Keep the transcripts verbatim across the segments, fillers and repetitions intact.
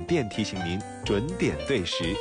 便提醒您准点对时。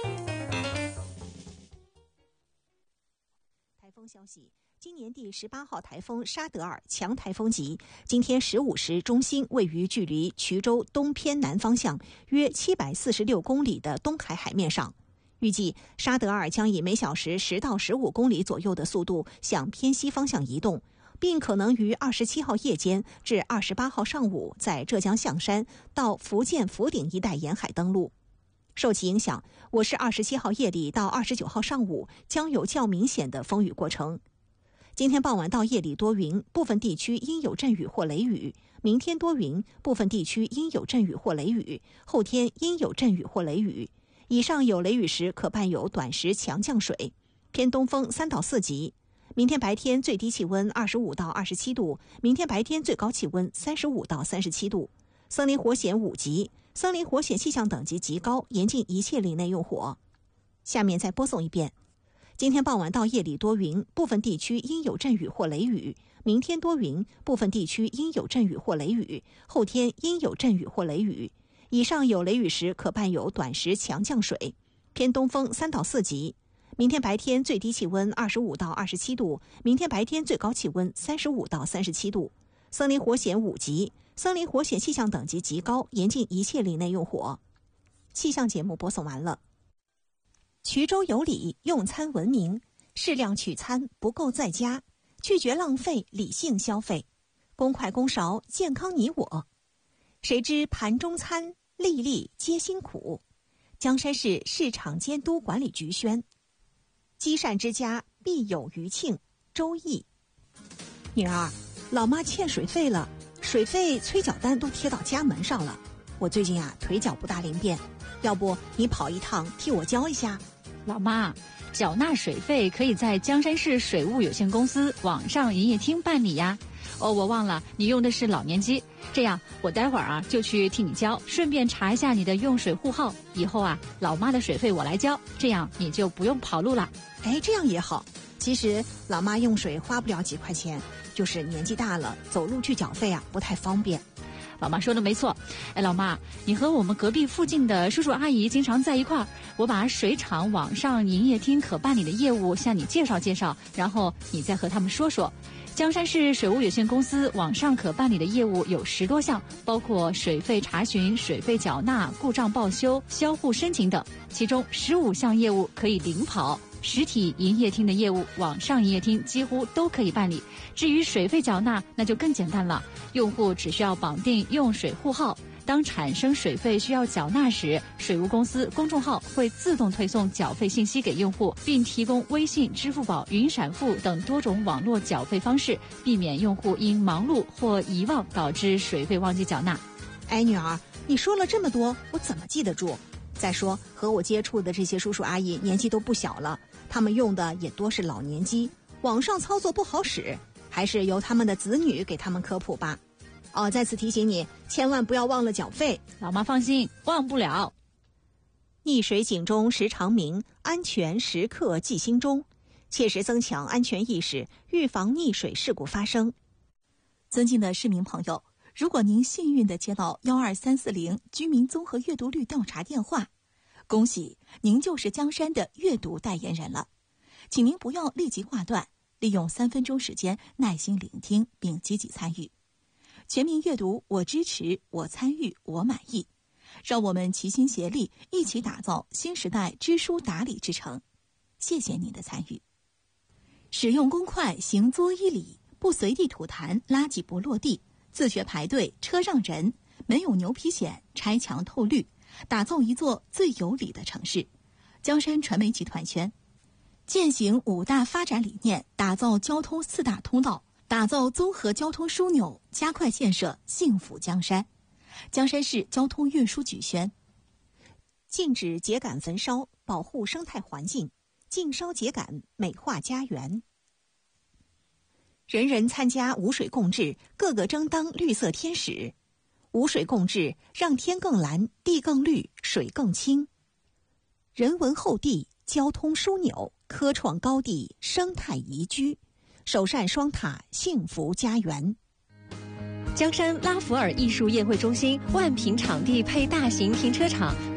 台风消息，今年第十八号台风沙德尔强台风级，今天十五时中心位于距离衢州东偏南方向约七百四十六公里的东海海面上。预计沙德尔将以每小时十到十五公里左右的速度向偏西方向移动，并可能于二十七号夜间至二十八号上午在浙江象山到福建福鼎一带沿海登陆。受其影响，我市二十七号夜里到二十九号上午将有较明显的风雨过程。今天傍晚到夜里多云，部分地区应有阵雨或雷雨；明天多云，部分地区应有阵雨或雷雨；后天应有阵雨或雷雨。以上有雷雨时，可伴有短时强降水，偏东风三到四级。明天白天最低气温二十五到二十七度，明天白天最高气温三十五到三十七度。森林火险五级，森林火险气象等级极高，严禁一切林内用火。下面再播送一遍。今天傍晚到夜里多云，部分地区应有阵雨或雷雨；明天多云，部分地区应有阵雨或雷雨；后天应有阵雨或雷雨。以上有雷雨时，可伴有短时强降水，偏东风三到四级。明天白天最低气温二十五到二十七度，明天白天最高气温三十五到三十七度。森林火险五级，森林火险气象等级极高，严禁一切林内用火。气象节目播送完了。衢州有礼，用餐文明，适量取餐，不够在家，拒绝浪费，理性消费，公筷公勺，健康你我。谁知盘中餐，粒粒皆辛苦。江山市市场监督管理局宣。积善之家必有余庆。周易。女儿，老妈欠水费了，水费催缴单都贴到家门上了。我最近啊腿脚不大灵便，要不你跑一趟替我交一下？ 老妈，缴纳水费可以在江山市水务有限公司网上营业厅办理呀。哦，我忘了你用的是老年机，这样我待会儿啊就去替你交，顺便查一下你的用水户号。以后啊，老妈的水费我来交，这样你就不用跑路了。 哎，这样也好。其实老妈用水花不了几块钱，就是年纪大了，走路去缴费啊不太方便。 老妈说的没错。哎，老妈，你和我们隔壁附近的叔叔阿姨经常在一块儿，我把水厂网上营业厅可办理的业务向你介绍介绍，然后你再和他们说说。江山市水务有限公司网上可办理的业务有十多项，包括水费查询、水费缴纳、故障报修、销户申请等，其中十五项业务可以领跑。实体营业厅的业务，网上营业厅几乎都可以办理。至于水费缴纳，那就更简单了，用户只需要绑定用水户号，当产生水费需要缴纳时，水务公司公众号会自动推送缴费信息给用户，并提供微信、支付宝、云闪付等多种网络缴费方式，避免用户因忙碌或遗忘导致水费忘记缴纳。 哎，女儿，你说了这么多，我怎么记得住？再说和我接触的这些叔叔阿姨年纪都不小了，他们用的也多是老年机，网上操作不好使，还是由他们的子女给他们科普吧。哦，再次提醒你，千万不要忘了缴费。 老妈放心，忘不了。 溺水警钟时常鸣，安全时刻记心中，切实增强安全意识，预防溺水事故发生。 尊敬的市民朋友，如果您幸运地接到幺二三四零居民综合阅读率调查电话，恭喜您就是江山的阅读代言人了。请您不要立即挂断，利用三分钟时间耐心聆听并积极参与。全民阅读，我支持，我参与，我满意。让我们齐心协力，一起打造新时代知书达理之城。谢谢您的参与。使用公筷行作一礼，不随地吐痰，垃圾不落地，自觉排队，车让人，没有牛皮癣，拆墙透绿，打造一座最有礼的城市。江山传媒集团宣，践行五大发展理念，打造交通四大通道，打造综合交通枢纽，加快建设幸福江山。江山市交通运输局宣， 禁止秸秆焚烧，保护生态环境，禁烧秸秆，美化家园。人人参加无水共治，个个争当绿色天使。无水共治，让天更蓝，地更绿，水更清。人文厚地，交通枢纽，科创高地，生态宜居，首善双塔，幸福家园。 江山拉弗尔艺术宴会中心万平场地配大型停车场，